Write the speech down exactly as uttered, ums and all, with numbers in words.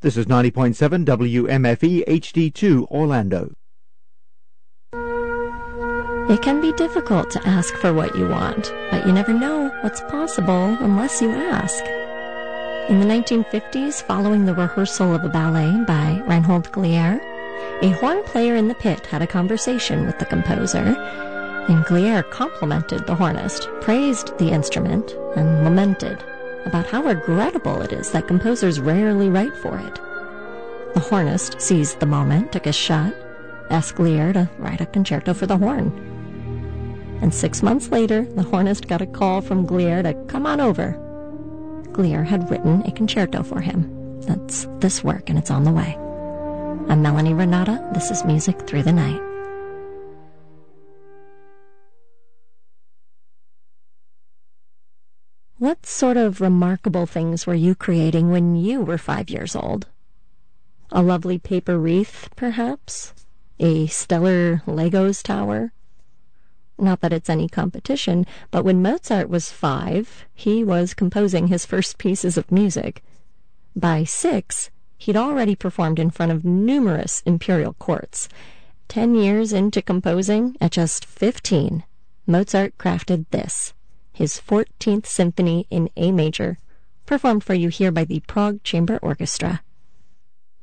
This is ninety point seven W M F E H D two Orlando. It can be difficult to ask for what you want, but you never know what's possible unless you ask. In the nineteen fifties, following the rehearsal of a ballet by Reinhold Glier, a horn player in the pit had a conversation with the composer, and Glier complimented the hornist, praised the instrument, and lamented about how regrettable it is that composers rarely write for it. The hornist seized the moment, took a shot, asked Glier to write a concerto for the horn. And six months later, the hornist got a call from Glier to come on over. Glier had written a concerto for him. That's this work, and it's on the way. I'm Melanie Renata. This is Music Through the Night. What sort of remarkable things were you creating when you were five years old? A lovely paper wreath, perhaps? A stellar Legos tower? Not that it's any competition, but when Mozart was five, he was composing his first pieces of music. By six, he'd already performed in front of numerous imperial courts. Ten years into composing, at just fifteen, Mozart crafted this, his fourteenth Symphony in A major, performed for you here by the Prague Chamber Orchestra.